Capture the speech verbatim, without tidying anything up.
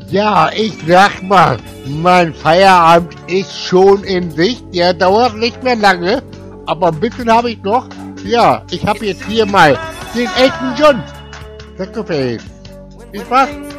Ja, ich sag mal, mein Feierabend ist schon in Sicht. Der dauert nicht mehr lange, aber ein bisschen habe ich noch. Ja, ich habe jetzt hier mal den Elton John. Sacrifice. Viel Spaß.